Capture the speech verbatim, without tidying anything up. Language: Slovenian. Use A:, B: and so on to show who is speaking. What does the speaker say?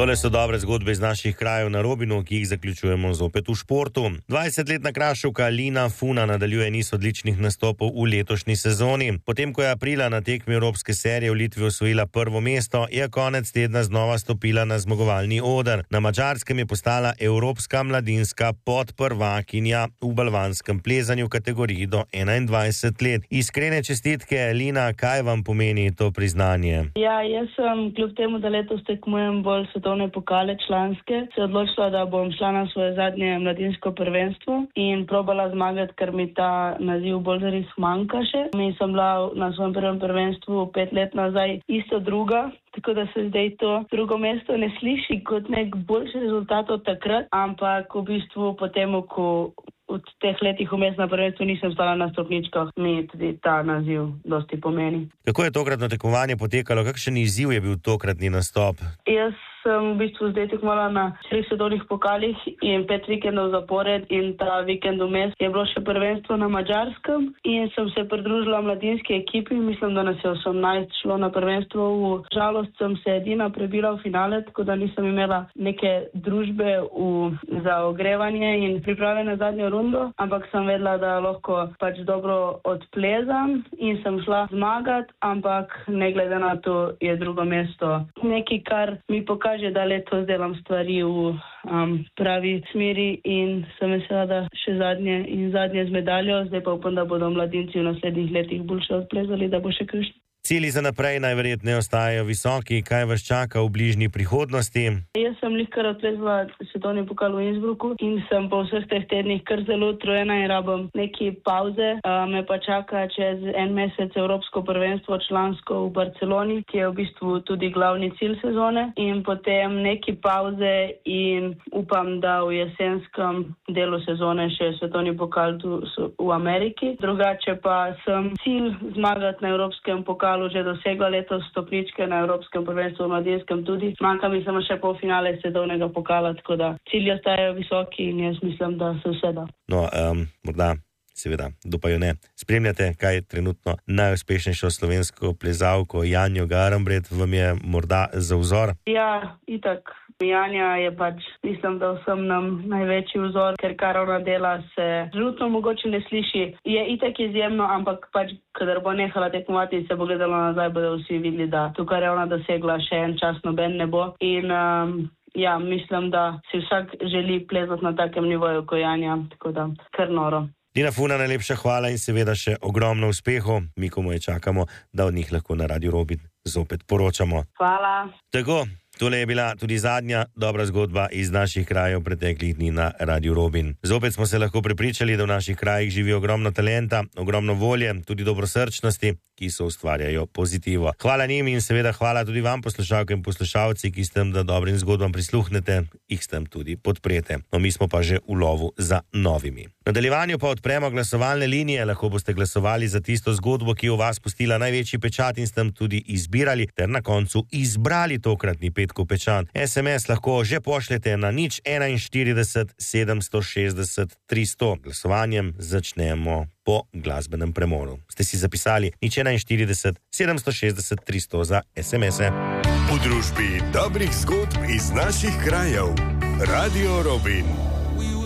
A: Tole so dobre zgodbe iz naših krajev na Robinu, ki jih zaključujemo zopet v športu. dvajsetletna kraševka Lina Funa nadaljuje niz odličnih nastopov v letošnji sezoni. Potem, ko je aprila na tekmi Evropske serije v Litvi osvojila prvo mesto, je konec tedna znova stopila na zmagovalni oder. Na Madžarskem je postala evropska mladinska podprvakinja v balvanskem plezanju v kategoriji do enaindvajset let. Iskrene čestitke, Lina, kaj vam pomeni to priznanje?
B: Ja, jaz sem kljub temu, da letos tekmujem bolj svetovne pokale članske, se odločila, da bom šla na svoje zadnje mladinsko prvenstvo in probala zmagati, ker mi ta naziv bolj zares manjka še. Mi sem bila na svojem prvem prvenstvu pet let nazaj isto druga, tako da se zdaj to drugo mesto ne sliši kot nek boljši rezultat od takrat, ampak v bistvu potem, ko v teh letih vmes na prvenstvu nisem stala na stopničkah, mi tudi ta naziv dosti pomeni.
A: Kako je tokratno tekmovanje potekalo? Kakšen izziv je bil tokratni nastop?
B: Jaz sem v bistvu zdaj tekmovala na štirih svetovnih pokalih in pet vikendov zapored in ta vikend vmes je bilo še prvenstvo na Madžarskem in sem se pridružila mladinski ekipi, mislim, da nas je osemnajst šlo na prvenstvo. V žalost sem se edina prebila v finale, tako da nisem imela neke družbe v, za ogrevanje in priprave na zadnjo rundo, ampak sem vedela, da lahko pač dobro odplezam in sem šla zmagat, ampak ne glede na to je drugo mesto nekaj, kar mi pokaže, da letos delam stvari v um, pravi smeri in sem vesela, da še zadnje in zadnje z medaljo, zdaj pa upam, da bodo mladinci v naslednjih letih boljše odplezali, da bo še kakšen.
A: Cilji za naprej najverjetneje ostajajo visoki. Kaj vas čaka v bližnji prihodnosti?
B: Jaz sem lihkar odplezala svetovni pokal v Innsbrucku in sem po vseh teh tednih kar zelo utrujena in rabim neki pauze. Uh, me pa čaka čez en mesec Evropsko prvenstvo člansko v Barceloni, ki je v bistvu tudi glavni cilj sezone, in potem neki pauze in upam, da v jesenskem delu sezone še svetovni pokal tu v Ameriki. Drugače pa sem cilj zmagati na Evropskem pokalu že dosegla letos stopničke na Evropskem prvenstvu v mladinskem tudi. Manjka mi samo še polfinale svetovnega pokala, tako da cilji ostajajo visoki in jaz mislim, da se vse da.
A: No, um, morda, seveda, dopajo ne. Spremljate, kaj trenutno najuspešnejšo slovensko plezalko Janjo Garnbret vam je morda za vzor?
B: Ja, itak. Janja je pač, mislim, da vsem nam največji vzor, ker kar ona dela se trenutno mogoče ne sliši. Je itak izjemno, ampak pač, kadar bo nehala tekmovati in se bo gledalo nazaj, bodo vsi videli, da tukaj je ona dosegla še en čas, noben ne bo. In um, ja, mislim, da si vsak želi plezati na takem nivoju kot Janja, tako da kar noro.
A: Lina Funa, najlepša hvala in seveda še ogromno uspehov. Mi komaj čakamo, da od njih lahko na Radio Robin zopet poročamo.
B: Hvala.
A: Tako. Tole je bila tudi zadnja dobra zgodba iz naših krajev preteklih dni na Radio Robin. Zopet smo se lahko prepričali, da v naših krajih živi ogromno talenta, ogromno volje, tudi dobrosrčnosti, ki so ustvarjajo pozitivo. Hvala njim in seveda hvala tudi vam, poslušalke in poslušalci, ki s tem, da dobrim zgodbam prisluhnete, jih s tem tudi podprete. No, mi smo pa že v lovu za novimi. V nadaljevanju pa odpremo glasovalne linije, lahko boste glasovali za tisto zgodbo, ki je v vas pustila največji pečat in s tem tudi izbirali ter na koncu izbrali tokratni petkov pečat. es em es lahko že pošljete na nič enainštirideset sedemsto šestdeset tristo. Glasovanjem začnemo po glasbenem premoru. Ste si zapisali nič enainštirideset sedemsto šestdeset tristo za es em ese.
C: V družbi dobrih zgodb iz naših krajev. Radio Robin.